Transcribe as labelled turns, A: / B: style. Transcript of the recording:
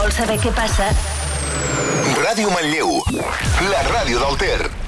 A: Vols saber què passa?
B: Ràdio Manlleu, la ràdio del Ter.